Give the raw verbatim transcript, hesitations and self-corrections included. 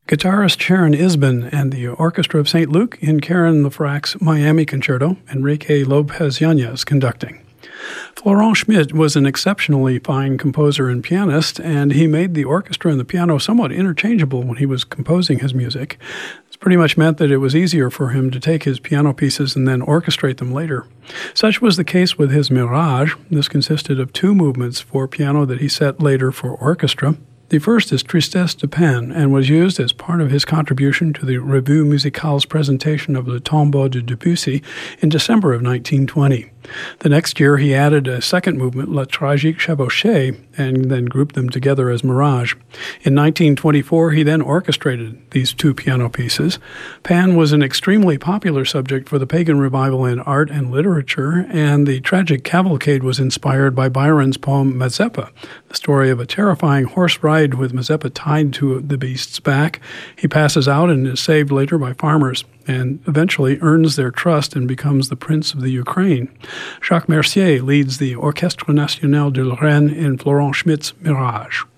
Guitarist Sharon Isbin and the Orchestra of Saint Luke in Karen Lefrac's Miami Concerto, Enrique Lopez Yanez conducting. Florent Schmitt was an exceptionally fine composer and pianist, and he made the orchestra and the piano somewhat interchangeable when he was composing his music. This pretty much meant that it was easier for him to take his piano pieces and then orchestrate them later. Such was the case with his Mirage. This consisted of two movements for piano that he set later for orchestra. The first is Tristesse de Pan and was used as part of his contribution to the Revue Musicale's presentation of Le Tombeau de Debussy in December of nineteen twenty. The next year, he added a second movement, La Tragique Chevauchée, and then grouped them together as Mirage. In nineteen twenty-four, he then orchestrated these two piano pieces. Pan was an extremely popular subject for the pagan revival in art and literature, and the tragic cavalcade was inspired by Byron's poem Mazeppa, the story of a terrifying horse ride with Mazeppa tied to the beast's back. He passes out and is saved later by farmers, and eventually earns their trust and becomes the Prince of the Ukraine. Jacques Mercier leads the Orchestre National de Lorraine in Florent Schmitt's Mirage.